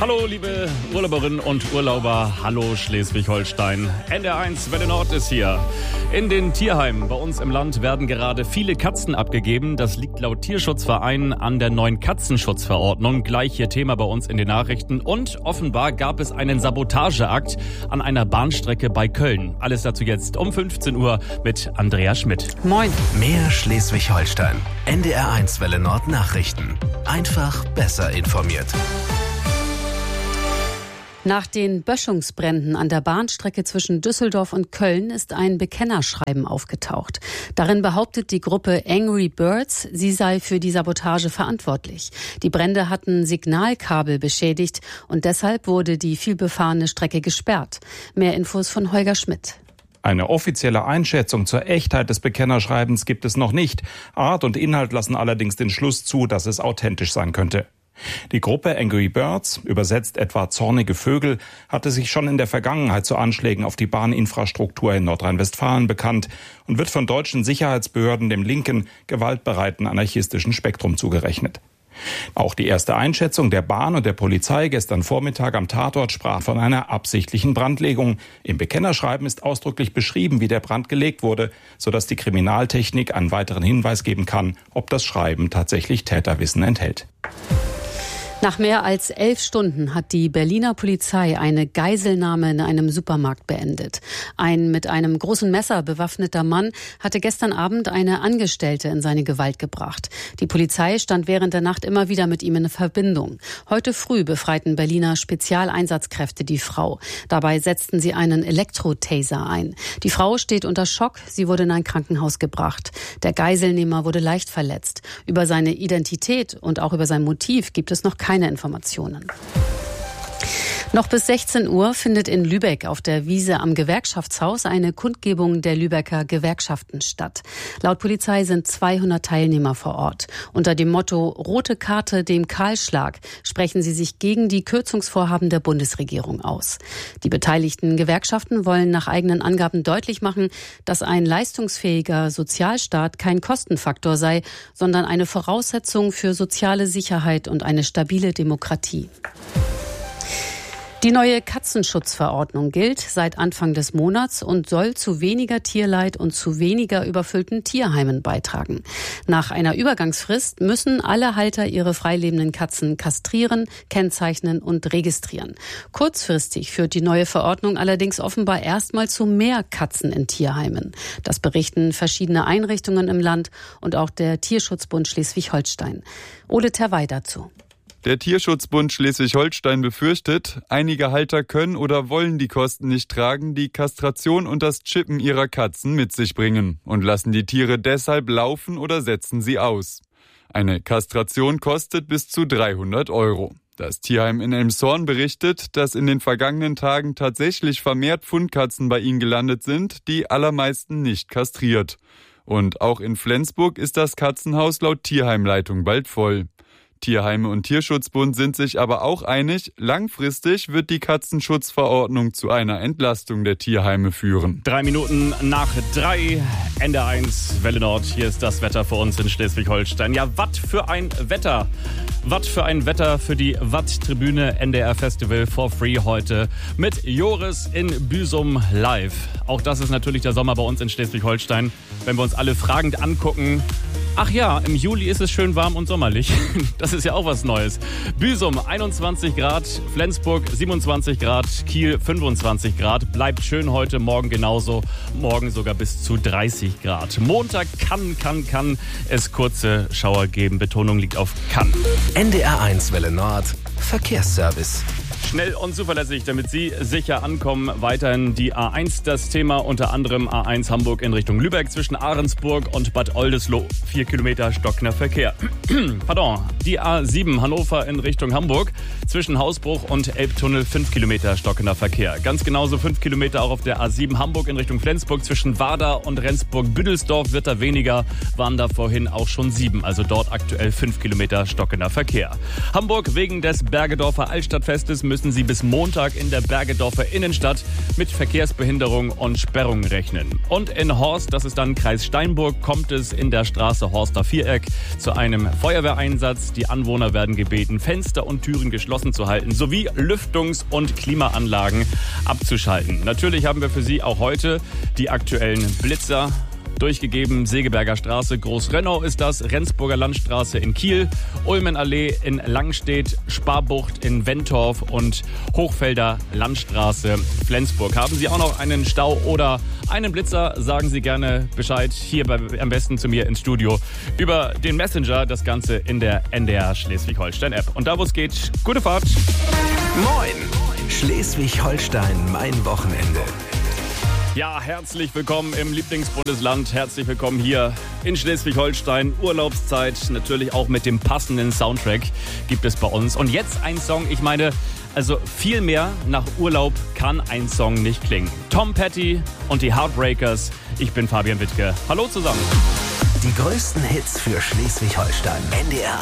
Hallo liebe Urlauberinnen und Urlauber, hallo Schleswig-Holstein. NDR1 Welle Nord ist hier. In den Tierheimen bei uns im Land werden gerade viele Katzen abgegeben. Das liegt laut Tierschutzverein an der neuen Katzenschutzverordnung. Gleich hier Thema bei uns in den Nachrichten. Und offenbar gab es einen Sabotageakt an einer Bahnstrecke bei Köln. Alles dazu jetzt um 15 Uhr mit Andrea Schmidt. Moin. Mehr Schleswig-Holstein. NDR1 Welle Nord Nachrichten. Einfach besser informiert. Nach den Böschungsbränden an der Bahnstrecke zwischen Düsseldorf und Köln ist ein Bekennerschreiben aufgetaucht. Darin behauptet die Gruppe Angry Birds, sie sei für die Sabotage verantwortlich. Die Brände hatten Signalkabel beschädigt und deshalb wurde die vielbefahrene Strecke gesperrt. Mehr Infos von Holger Schmidt. Eine offizielle Einschätzung zur Echtheit des Bekennerschreibens gibt es noch nicht. Art und Inhalt lassen allerdings den Schluss zu, dass es authentisch sein könnte. Die Gruppe Angry Birds, übersetzt etwa zornige Vögel, hatte sich schon in der Vergangenheit zu Anschlägen auf die Bahninfrastruktur in Nordrhein-Westfalen bekannt und wird von deutschen Sicherheitsbehörden dem linken, gewaltbereiten anarchistischen Spektrum zugerechnet. Auch die erste Einschätzung der Bahn und der Polizei gestern Vormittag am Tatort sprach von einer absichtlichen Brandlegung. Im Bekennerschreiben ist ausdrücklich beschrieben, wie der Brand gelegt wurde, sodass die Kriminaltechnik einen weiteren Hinweis geben kann, ob das Schreiben tatsächlich Täterwissen enthält. Nach mehr als 11 Stunden hat die Berliner Polizei eine Geiselnahme in einem Supermarkt beendet. Ein mit einem großen Messer bewaffneter Mann hatte gestern Abend eine Angestellte in seine Gewalt gebracht. Die Polizei stand während der Nacht immer wieder mit ihm in Verbindung. Heute früh befreiten Berliner Spezialeinsatzkräfte die Frau. Dabei setzten sie einen Elektro-Taser ein. Die Frau steht unter Schock. Sie wurde in ein Krankenhaus gebracht. Der Geiselnehmer wurde leicht verletzt. Über seine Identität und auch über sein Motiv gibt es noch keine Informationen. Noch bis 16 Uhr findet in Lübeck auf der Wiese am Gewerkschaftshaus eine Kundgebung der Lübecker Gewerkschaften statt. Laut Polizei sind 200 Teilnehmer vor Ort. Unter dem Motto Rote Karte dem Kahlschlag sprechen sie sich gegen die Kürzungsvorhaben der Bundesregierung aus. Die beteiligten Gewerkschaften wollen nach eigenen Angaben deutlich machen, dass ein leistungsfähiger Sozialstaat kein Kostenfaktor sei, sondern eine Voraussetzung für soziale Sicherheit und eine stabile Demokratie. Die neue Katzenschutzverordnung gilt seit Anfang des Monats und soll zu weniger Tierleid und zu weniger überfüllten Tierheimen beitragen. Nach einer Übergangsfrist müssen alle Halter ihre freilebenden Katzen kastrieren, kennzeichnen und registrieren. Kurzfristig führt die neue Verordnung allerdings offenbar erstmal zu mehr Katzen in Tierheimen. Das berichten verschiedene Einrichtungen im Land und auch der Tierschutzbund Schleswig-Holstein. Ole Terwey dazu. Der Tierschutzbund Schleswig-Holstein befürchtet, einige Halter können oder wollen die Kosten nicht tragen, die Kastration und das Chippen ihrer Katzen mit sich bringen und lassen die Tiere deshalb laufen oder setzen sie aus. Eine Kastration kostet bis zu 300 €. Das Tierheim in Elmshorn berichtet, dass in den vergangenen Tagen tatsächlich vermehrt Fundkatzen bei ihnen gelandet sind, die allermeisten nicht kastriert. Und auch in Flensburg ist das Katzenhaus laut Tierheimleitung bald voll. Tierheime und Tierschutzbund sind sich aber auch einig, langfristig wird die Katzenschutzverordnung zu einer Entlastung der Tierheime führen. 3 Minuten nach 3, NDR1 Welle Nord. Hier ist das Wetter für uns in Schleswig-Holstein. Ja, was für ein Wetter. Was für ein Wetter für die Watt-Tribüne NDR Festival for Free heute mit Joris in Büsum live. Auch das ist natürlich der Sommer bei uns in Schleswig-Holstein. Wenn wir uns alle fragend angucken, ach ja, im Juli ist es schön warm und sommerlich. Das ist ja auch was Neues. Büsum 21 Grad, Flensburg 27 Grad, Kiel 25 Grad. Bleibt schön heute, morgen genauso. Morgen sogar bis zu 30 Grad. Montag kann es kurze Schauer geben. Betonung liegt auf kann. NDR1 Welle Nord Verkehrsservice. Schnell und zuverlässig, damit Sie sicher ankommen. Weiterhin die A1, das Thema unter anderem A1 Hamburg in Richtung Lübeck zwischen Ahrensburg und Bad Oldesloe. 4 Kilometer stockender Verkehr. Pardon, die A7 Hannover in Richtung Hamburg zwischen Hausbruch und Elbtunnel 5 Kilometer stockender Verkehr. Ganz genauso 5 Kilometer auch auf der A7 Hamburg in Richtung Flensburg zwischen Warda und Rendsburg-Büdelsdorf wird da weniger, waren da vorhin auch schon 7, also dort aktuell 5 Kilometer stockender Verkehr. Hamburg wegen des Bergedorfer Altstadtfestes müssen müssen Sie bis Montag in der Bergedorfer Innenstadt mit Verkehrsbehinderung und Sperrungen rechnen. Und in Horst, das ist dann Kreis Steinburg, kommt es in der Straße Horster Viereck zu einem Feuerwehreinsatz. Die Anwohner werden gebeten, Fenster und Türen geschlossen zu halten, sowie Lüftungs- und Klimaanlagen abzuschalten. Natürlich haben wir für Sie auch heute die aktuellen Blitzer durchgegeben. Segeberger Straße, Großrennau ist das, Rendsburger Landstraße in Kiel, Ulmenallee in Langstedt, Sparbucht in Wentorf und Hochfelder Landstraße Flensburg. Haben Sie auch noch einen Stau oder einen Blitzer, sagen Sie gerne Bescheid, hier am besten zu mir ins Studio über den Messenger, das Ganze in der NDR Schleswig-Holstein-App. Und da, wo es geht, gute Fahrt! Moin! Schleswig-Holstein, mein Wochenende. Ja, herzlich willkommen im Lieblingsbundesland. Herzlich willkommen hier in Schleswig-Holstein. Urlaubszeit, natürlich auch mit dem passenden Soundtrack gibt es bei uns. Und jetzt ein Song, ich meine, also viel mehr nach Urlaub kann ein Song nicht klingen. Tom Petty und die Heartbreakers. Ich bin Fabian Wittke. Hallo zusammen. Die größten Hits für Schleswig-Holstein. NDR